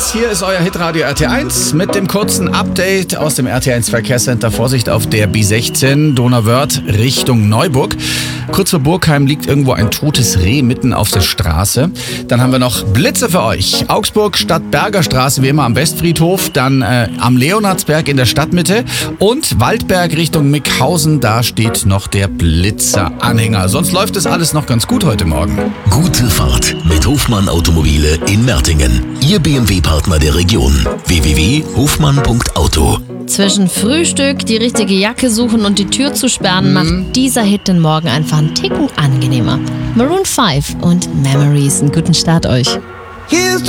1. Hier ist euer Hitradio RT1 mit dem kurzen Update aus dem RT1 Verkehrscenter. Vorsicht auf der B16 Donauwörth Richtung Neuburg. Kurz vor Burgheim liegt irgendwo ein totes Reh mitten auf der Straße. Dann haben wir noch Blitze für euch. Augsburg Stadtberger Straße wie immer am Westfriedhof. Dann am Leonhardsberg in der Stadtmitte. Und Waldberg Richtung Mickhausen. Da steht noch der Blitzer-Anhänger. Sonst läuft es alles noch ganz gut heute Morgen. Gute Fahrt mit Hofmann Automobile in Mertingen. Ihr BMW-Partner der Region. www.hofmann.auto. Zwischen Frühstück, die richtige Jacke suchen und die Tür zu sperren, macht dieser Hit den Morgen einfach einen Ticken angenehmer. Maroon 5 und Memories. Einen guten Start euch.